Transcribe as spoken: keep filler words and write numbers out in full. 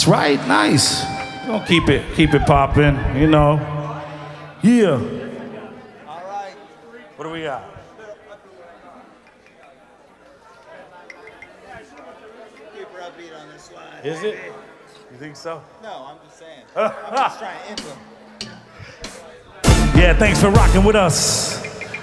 That's right, nice. We're gonna keep it, keep it popping, you know. Yeah. All right. What do we got? Keep her upbeat on this one. Is it? You think so? No, I'm just saying. I'm just trying to end them. Yeah, thanks for rocking with us.